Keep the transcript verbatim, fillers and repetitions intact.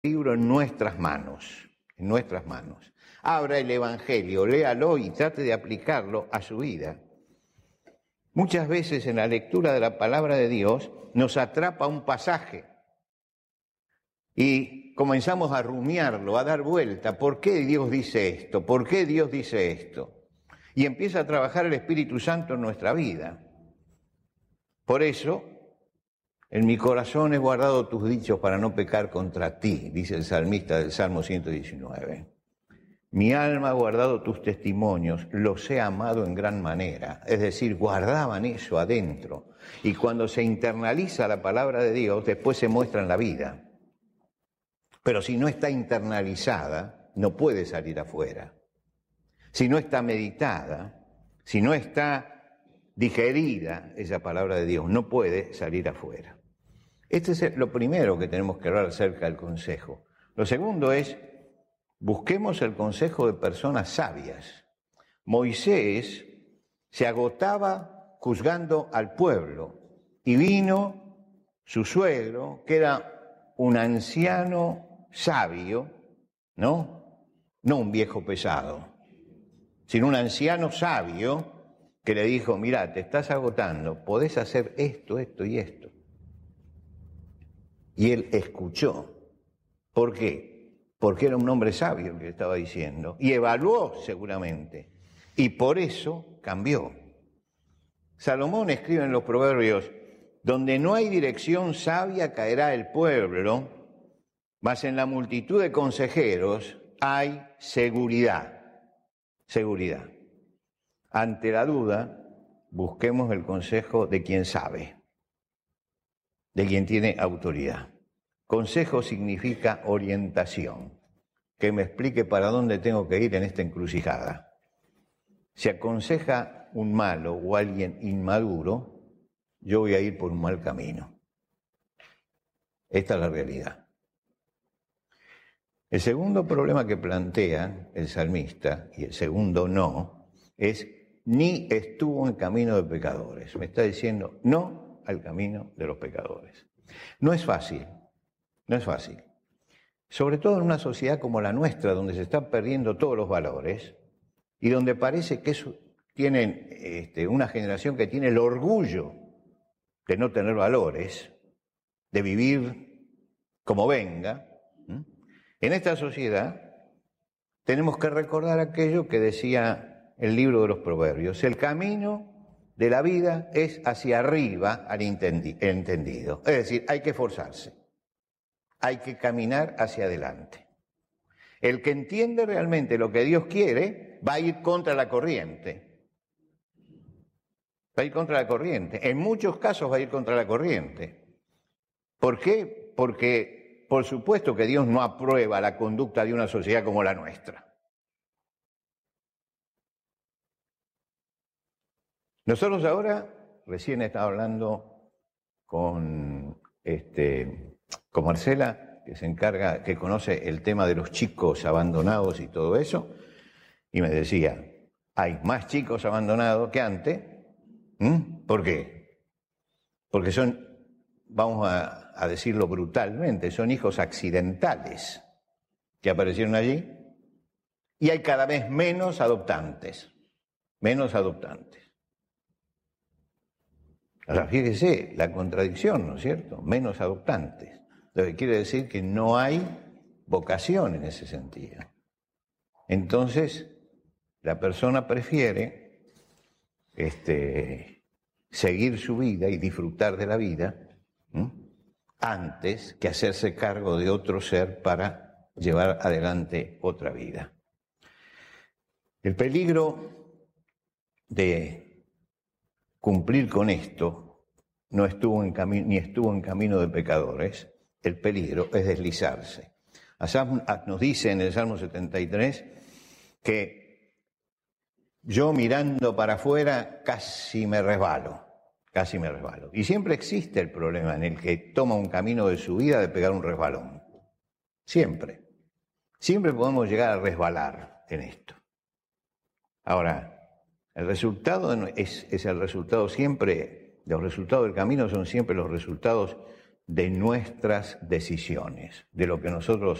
libro en nuestras manos, en nuestras manos. Abra el Evangelio, léalo y trate de aplicarlo a su vida. Muchas veces en la lectura de la palabra de Dios nos atrapa un pasaje y comenzamos a rumiarlo, a dar vuelta. ¿Por qué Dios dice esto? ¿Por qué Dios dice esto? Y empieza a trabajar el Espíritu Santo en nuestra vida. Por eso, en mi corazón he guardado tus dichos para no pecar contra ti, dice el salmista del Salmo ciento diecinueve. Mi alma ha guardado tus testimonios, los he amado en gran manera. Es decir, guardaban eso adentro. Y cuando se internaliza la palabra de Dios, después se muestra en la vida. Pero si no está internalizada, no puede salir afuera. Si no está meditada, si no está digerida esa palabra de Dios, no puede salir afuera. Este es lo primero que tenemos que hablar acerca del consejo. Lo segundo es, busquemos el consejo de personas sabias. Moisés se agotaba juzgando al pueblo y vino su suegro, que era un anciano sabio, ¿no? No un viejo pesado, sino un anciano sabio que le dijo, mirá, te estás agotando, podés hacer esto, esto y esto. Y él escuchó. ¿Por qué? Porque era un hombre sabio el que le estaba diciendo. Y evaluó seguramente. Y por eso cambió. Salomón escribe en los Proverbios, donde no hay dirección sabia caerá el pueblo, mas en la multitud de consejeros hay seguridad. Seguridad. Ante la duda, busquemos el consejo de quien sabe, de quien tiene autoridad. Consejo significa orientación, que me explique para dónde tengo que ir en esta encrucijada. Si aconseja un malo o alguien inmaduro, yo voy a ir por un mal camino. Esta es la realidad. El segundo problema que plantea el salmista, y el segundo no, es ni estuvo en camino de pecadores. Me está diciendo no al camino de los pecadores. No es fácil, no es fácil. Sobre todo en una sociedad como la nuestra, donde se están perdiendo todos los valores y donde parece que eso, tienen este, una generación que tiene el orgullo de no tener valores, de vivir como venga. ¿Mm? En esta sociedad tenemos que recordar aquello que decía el libro de los Proverbios. El camino de la vida es hacia arriba al entendido. Es decir, hay que esforzarse. Hay que caminar hacia adelante. El que entiende realmente lo que Dios quiere va a ir contra la corriente. Va a ir contra la corriente. En muchos casos va a ir contra la corriente. ¿Por qué? Porque, por supuesto que Dios no aprueba la conducta de una sociedad como la nuestra. Nosotros ahora, recién estaba hablando con, este, con Marcela, que se encarga, que conoce el tema de los chicos abandonados y todo eso, y me decía, hay más chicos abandonados que antes. ¿Mm? ¿Por qué? Porque son, vamos a, a decirlo brutalmente, son hijos accidentales que aparecieron allí, y hay cada vez menos adoptantes, menos adoptantes. Ahora, fíjese la contradicción, ¿no es cierto? Menos adoptantes. Lo que quiere decir que no hay vocación en ese sentido. Entonces, la persona prefiere este, seguir su vida y disfrutar de la vida ¿sí? antes que hacerse cargo de otro ser para llevar adelante otra vida. El peligro de cumplir con esto no estuvo en camino, ni estuvo en camino de pecadores. El peligro es deslizarse. Asaf nos dice en el Salmo setenta y tres que yo mirando para afuera casi me resbalo, casi me resbalo. Y siempre existe el problema en el que toma un camino de su vida de pegar un resbalón. Siempre. Siempre podemos llegar a resbalar en esto. Ahora, el resultado es, es el resultado siempre, los resultados del camino son siempre los resultados de nuestras decisiones, de lo que nosotros